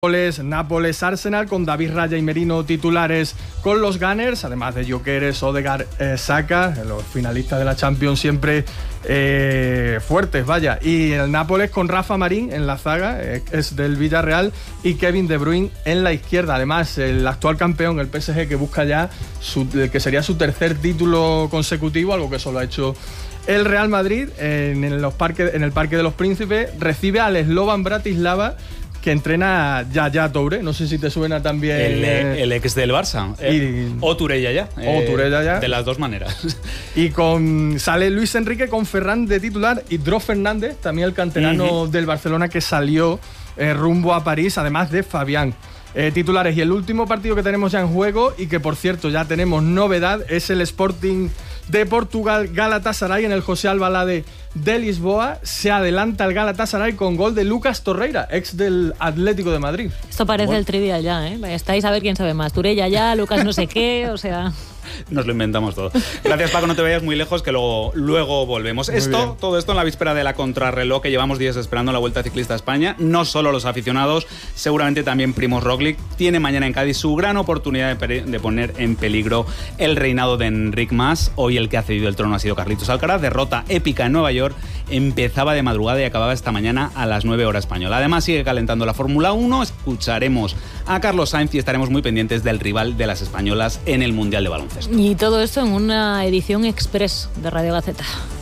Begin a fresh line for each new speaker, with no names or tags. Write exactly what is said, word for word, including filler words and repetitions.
Nápoles, Nápoles, Arsenal, con David Raya y Merino titulares con los Gunners, además de Gyökeres, Odegaard, eh, Saka, los finalistas de la Champions siempre eh, fuertes, vaya. Y el Nápoles con Rafa Marín en la zaga, eh, es del Villarreal, y Kevin De Bruyne en la izquierda. Además, el actual campeón, el P S G, que busca ya su, que sería su tercer título consecutivo, algo que solo ha hecho el Real Madrid, en, en, los parques, en el Parque de los Príncipes, recibe al Slovan Bratislava, que entrena Yaya Touré, no sé si te suena también.
El,
eh,
el ex del Barça. Eh,
y,
o Touré Yaya.
O Touré Yaya.
De las dos maneras.
Y con sale Luis Enrique con Ferran de titular y Dro Fernández, también el canterano uh-huh. del Barcelona, que salió eh, rumbo a París, además de Fabián. Eh, titulares. Y el último partido que tenemos ya en juego, y que por cierto ya tenemos novedad, es el Sporting de Portugal Galatasaray en el José Albalade de Lisboa. Se adelanta el Galatasaray con gol de Lucas Torreira, ex del Atlético de Madrid.
Esto parece bueno. el trivial ya, ¿eh? Estáis a ver quién sabe más. Touré ya, Lucas no sé qué, o sea...
Nos lo inventamos todo. Gracias, Paco, no te vayas muy lejos, que luego, luego volvemos. Muy esto, bien. Todo esto en la víspera de la contrarreloj, que llevamos días esperando la Vuelta Ciclista a España. No solo los aficionados, seguramente también Primož Roglič tiene mañana en Cádiz su gran oportunidad de, de poner en peligro el reinado de Enric Mas. Hoy el que ha cedido el trono ha sido Carlitos Alcaraz. Derrota épica en Nueva York. Empezaba de madrugada y acababa esta mañana a las nueve horas española. Además, sigue calentando la Fórmula uno. Escucharemos a Carlos Sainz y estaremos muy pendientes del rival de las españolas en el Mundial de Baloncesto.
Y todo esto en una edición express de Radio Gaceta.